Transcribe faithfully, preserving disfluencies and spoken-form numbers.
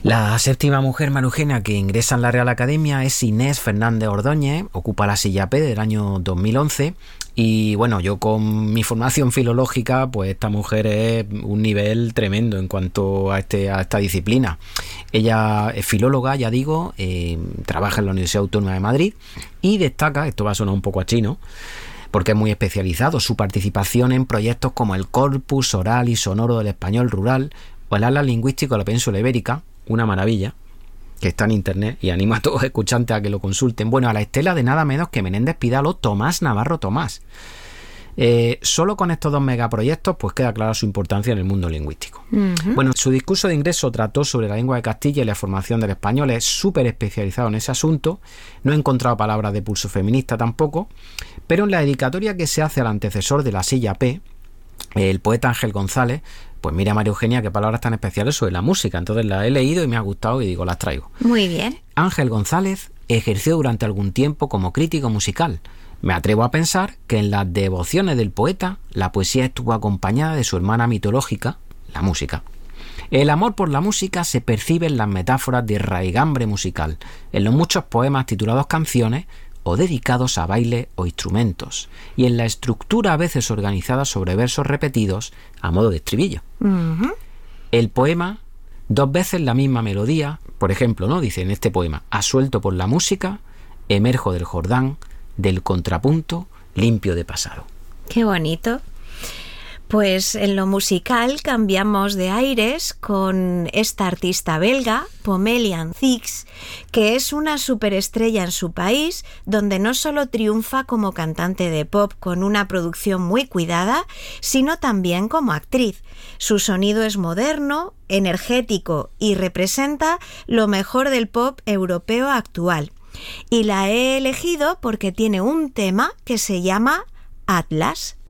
La séptima mujer marugena que ingresa en la Real Academia es Inés Fernández Ordóñez, ocupa la silla P del año dos mil once y bueno, yo con mi formación filológica, pues esta mujer es un nivel tremendo en cuanto a, este, a esta disciplina. Ella es filóloga, ya digo, eh, trabaja en la Universidad Autónoma de Madrid y destaca, esto va a sonar un poco a chino, porque es muy especializado, su participación en proyectos como el Corpus Oral y Sonoro del Español Rural o el Atlas Lingüístico de la Península Ibérica, una maravilla, que está en internet y animo a todos los escuchantes a que lo consulten. Bueno, a la estela de nada menos que Menéndez Pidal, Tomás Navarro Tomás. Eh, solo con estos dos megaproyectos pues queda clara su importancia en el mundo lingüístico. Uh-huh. Bueno, su discurso de ingreso trató sobre la lengua de Castilla y la formación del español, es súper especializado en ese asunto, no he encontrado palabras de pulso feminista tampoco, pero en la dedicatoria que se hace al antecesor de la silla P, el poeta Ángel González, pues mira, María Eugenia, qué palabras tan especiales sobre la música. Entonces las he leído y me ha gustado y digo, las traigo. Muy bien. Ángel González ejerció durante algún tiempo como crítico musical. Me atrevo a pensar que en las devociones del poeta, la poesía estuvo acompañada de su hermana mitológica, la música. El amor por la música se percibe en las metáforas de raigambre musical, en los muchos poemas titulados canciones o dedicados a baile o instrumentos, y en la estructura a veces organizada sobre versos repetidos a modo de estribillo. Uh-huh. El poema, dos veces la misma melodía, por ejemplo, ¿no? Dice en este poema, asuelto por la música, emerjo del Jordán, del contrapunto, limpio de pasado. ¡Qué bonito! Pues en lo musical cambiamos de aires con esta artista belga, Pomelian Thix, que es una superestrella en su país, donde no solo triunfa como cantante de pop con una producción muy cuidada, sino también como actriz. Su sonido es moderno, energético y representa lo mejor del pop europeo actual. Y la he elegido porque tiene un tema que se llama Atlas.